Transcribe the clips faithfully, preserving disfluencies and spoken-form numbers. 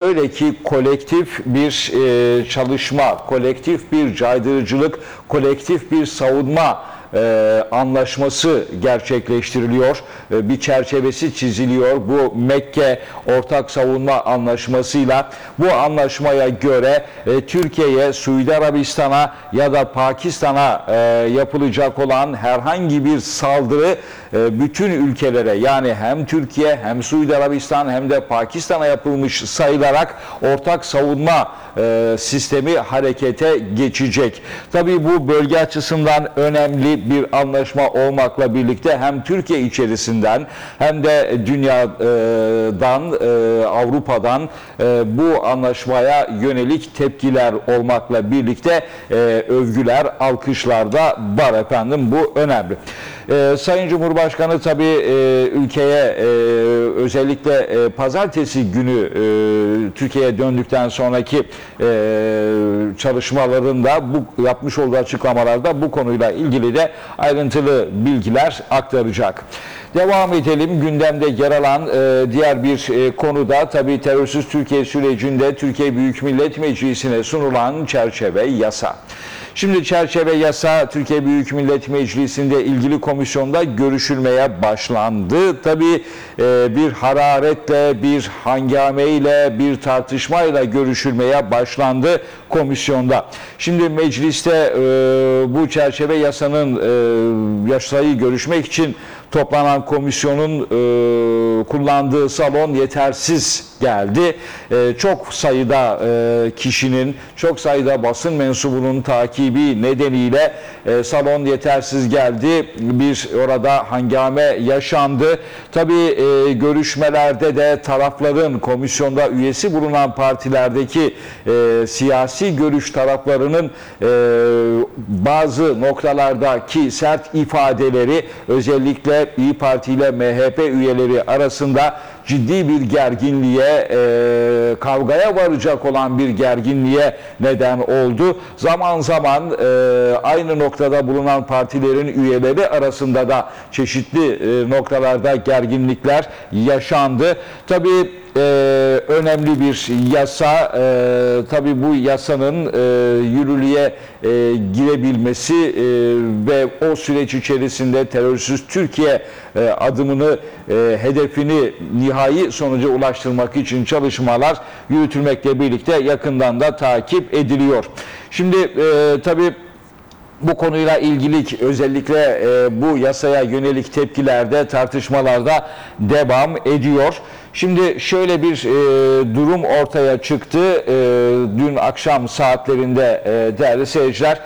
şöyle ki kolektif bir e, çalışma, kolektif bir caydırıcılık, kolektif bir savunma e, anlaşması gerçekleştiriliyor. E, bir çerçevesi çiziliyor. Bu Mekke Ortak Savunma Anlaşması'yla bu anlaşmaya göre e, Türkiye'ye, Suudi Arabistan'a ya da Pakistan'a e, yapılacak olan herhangi bir saldırı e, bütün ülkelere, yani hem Türkiye hem Suudi Arabistan hem de Pakistan'a yapılmış sayılarak ortak savunma e, sistemi harekete geçecek. Tabii bu bölge açısından önemli bir anlaşma olmakla birlikte hem Türkiye içerisinden hem de dünyadan, e, Avrupa'dan e, bu anlaşmaya yönelik tepkiler olmakla birlikte e, övgüler, alkışlar da var efendim. Bu önemli. E, Sayın Cumhurbaşkanı tabii e, ülkeye e, özellikle e, pazartesi günü e, Türkiye'ye döndükten sonraki e, çalışmalarında bu yapmış olduğu açıklamalarda bu konuyla ilgili de ayrıntılı bilgiler aktaracak. Devam edelim. Gündemde yer alan e, diğer bir e, konuda tabii terörsüz Türkiye sürecinde Türkiye Büyük Millet Meclisi'ne sunulan çerçeve yasa. Şimdi çerçeve yasa Türkiye Büyük Millet Meclisi'nde ilgili komisyonda görüşülmeye başlandı. Tabii e, bir hararetle, bir hangameyle, bir tartışmayla görüşülmeye başlandı komisyonda. Şimdi mecliste e, bu çerçeve yasanın e, yasayı görüşmek için toplanan komisyonun e, kullandığı salon yetersiz geldi. E, çok sayıda e, kişinin, çok sayıda basın mensubunun takibi nedeniyle e, salon yetersiz geldi. Bir orada hangame yaşandı. Tabii e, görüşmelerde de tarafların, komisyonda üyesi bulunan partilerdeki e, siyasi görüş taraflarının e, bazı noktalardaki sert ifadeleri, özellikle İYİ Parti ile M H P üyeleri arasında ciddi bir gerginliğe, e, kavgaya varacak olan bir gerginliğe neden oldu. Zaman zaman e, aynı noktada bulunan partilerin üyeleri arasında da çeşitli e, noktalarda gerginlikler yaşandı. Tabii Ee, önemli bir yasa. Ee, tabii bu yasanın e, yürürlüğe e, girebilmesi e, ve o süreç içerisinde terörsüz Türkiye e, adımını, e, hedefini nihai sonuca ulaştırmak için çalışmalar yürütülmekle birlikte yakından da takip ediliyor. Şimdi e, tabii bu konuyla ilgili özellikle e, bu yasaya yönelik tepkilerde, tartışmalarda devam ediyor. Şimdi şöyle bir e, durum ortaya çıktı. E, dün akşam saatlerinde e, değerli seyirciler,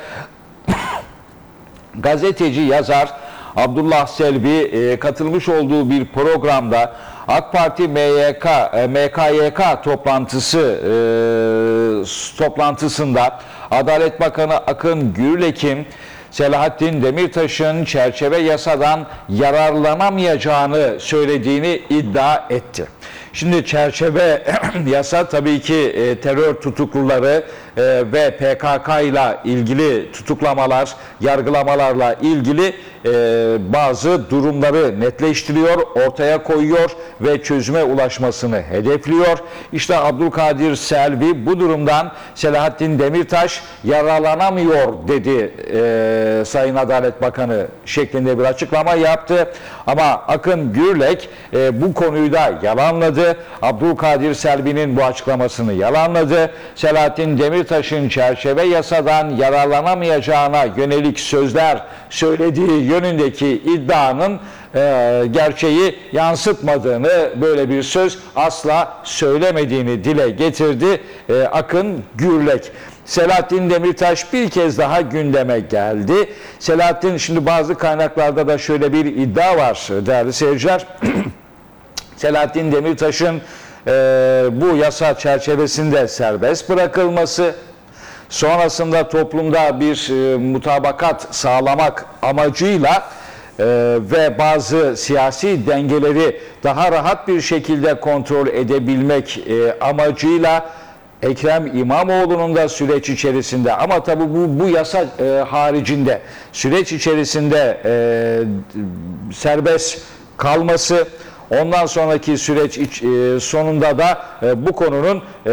gazeteci, yazar Abdullah Selvi e, katılmış olduğu bir programda AK Parti M Y K, M K Y K toplantısı e, toplantısında Adalet Bakanı Akın Gürlek'in Selahattin Demirtaş'ın çerçeve yasadan yararlanamayacağını söylediğini iddia etti. Şimdi çerçeve yasa tabii ki e, terör tutukluları e, ve P K K ile ilgili tutuklamalar, yargılamalarla ilgili e, bazı durumları netleştiriyor, ortaya koyuyor ve çözüme ulaşmasını hedefliyor. İşte Abdülkadir Selvi bu durumdan Selahattin Demirtaş yararlanamıyor dedi e, Sayın Adalet Bakanı şeklinde bir açıklama yaptı. Ama Akın Gürlek e, bu konuyu da yalanladı. Abdülkadir Selvi'nin bu açıklamasını yalanladı. Selahattin Demirtaş'ın çerçeve yasadan yararlanamayacağına yönelik sözler söylediği yönündeki iddianın e, gerçeği yansıtmadığını, böyle bir söz asla söylemediğini dile getirdi e, Akın Gürlek. Selahattin Demirtaş bir kez daha gündeme geldi. Selahattin, şimdi bazı kaynaklarda da şöyle bir iddia var değerli seyirciler. Selahattin Demirtaş'ın e, bu yasa çerçevesinde serbest bırakılması, sonrasında toplumda bir e, mutabakat sağlamak amacıyla e, ve bazı siyasi dengeleri daha rahat bir şekilde kontrol edebilmek e, amacıyla Ekrem İmamoğlu'nun da süreç içerisinde, ama tabii bu, bu yasa e, haricinde süreç içerisinde e, serbest kalması, ondan sonraki süreç iç, e, sonunda da e, bu konunun